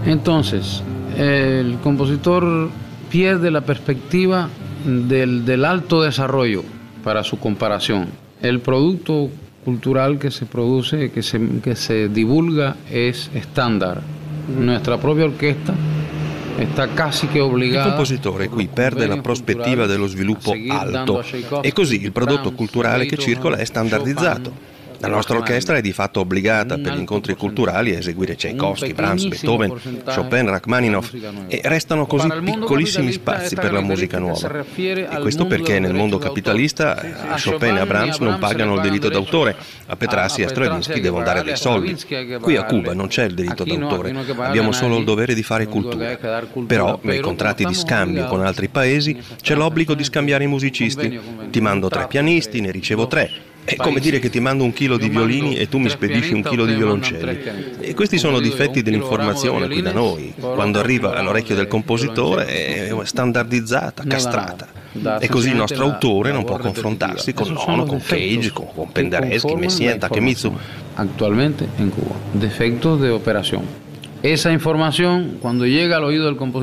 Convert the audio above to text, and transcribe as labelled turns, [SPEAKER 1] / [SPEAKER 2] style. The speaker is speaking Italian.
[SPEAKER 1] Entonces, el compositor pierde la perspectiva del alto desarrollo para su comparación. El producto cultural que se produce, que se divulga, es estándar. Nuestra propria orquesta sta quasi che obbligata.
[SPEAKER 2] Il compositore qui perde la prospettiva dello sviluppo alto e così il prodotto culturale che circola è standardizzato. La nostra orchestra è di fatto obbligata per gli incontri culturali a eseguire Tchaikovsky, Brahms, Beethoven, Chopin, Rachmaninoff e restano così piccolissimi spazi per la musica nuova. E questo perché nel mondo capitalista a Chopin e a Brahms non pagano il diritto d'autore, a Petrassi e a Stravinsky devono dare dei soldi. Qui a Cuba non c'è il diritto d'autore, abbiamo solo il dovere di fare cultura. Però nei contratti di scambio con altri paesi c'è l'obbligo di scambiare i musicisti. Ti mando 3 pianisti, ne ricevo 3. È come dire che ti mando 1 chilo di violini e tu mi spedisci 1 chilo di violoncelli. E questi sono difetti dell'informazione qui da noi. Quando arriva all'orecchio del compositore è standardizzata, castrata. E così il nostro autore non può confrontarsi con Nono, con Cage, con Penderecki, Messiaen, Takemitsu.
[SPEAKER 1] Actualmente en Cuba, defectos de operación. Esa información, cuando llega al oído del compositor,